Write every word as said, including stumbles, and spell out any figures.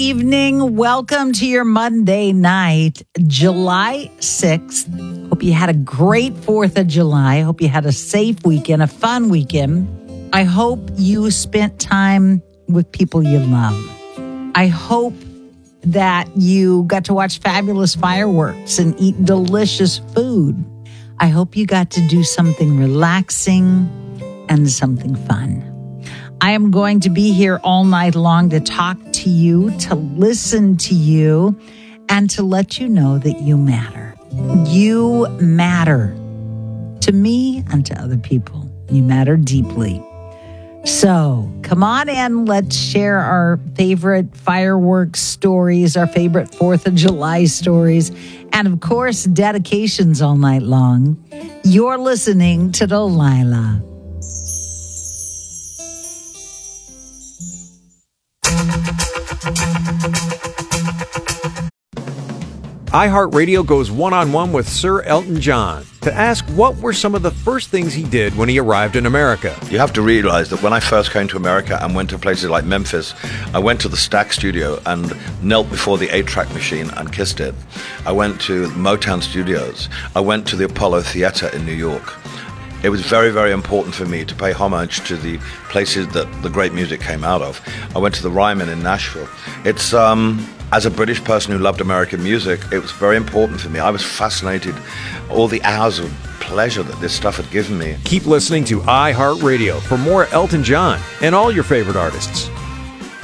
Evening. Welcome to your Monday night, July sixth. Hope you had a great fourth of July. Hope you had a safe weekend, a fun weekend. I hope you spent time with people you love. I hope that you got to watch fabulous fireworks and eat delicious food. I hope you got to do something relaxing and something fun. I am going to be here all night long to talk to you, to listen to you, and to let you know that you matter. You matter to me and to other people. You matter deeply. So come on in. Let's share our favorite fireworks stories, our favorite fourth of July stories, and of course, dedications all night long. You're listening to Delilah. iHeartRadio goes one-on-one with Sir Elton John to ask what were some of the first things he did when he arrived in America. You have to realize that when I first came to America and went to places like Memphis, I went to the Stax studio and knelt before the eight-track machine and kissed it. I went to Motown Studios. I went to the Apollo Theater in New York. It was very, very important for me to pay homage to the places that the great music came out of. I went to the Ryman in Nashville. It's, um, as a British person who loved American music, it was very important for me. I was fascinated, all the hours of pleasure that this stuff had given me. Keep listening to iHeartRadio for more Elton John and all your favorite artists.